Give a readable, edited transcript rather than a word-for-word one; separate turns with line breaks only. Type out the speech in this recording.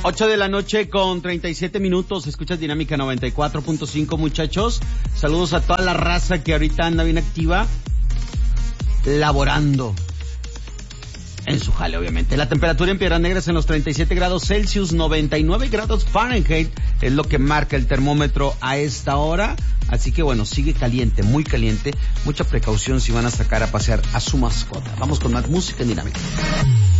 8 de la noche con 37 minutos, escuchas Dinámica 94.5, muchachos. Saludos a toda la raza que ahorita anda bien activa, laborando en su jale, obviamente. La temperatura en Piedras Negras en los 37 grados Celsius, 99 grados Fahrenheit, es lo que marca el termómetro a esta hora. Así que bueno, sigue caliente, muy caliente. Mucha precaución si van a sacar a pasear a su mascota. Vamos con más música en Dinámica.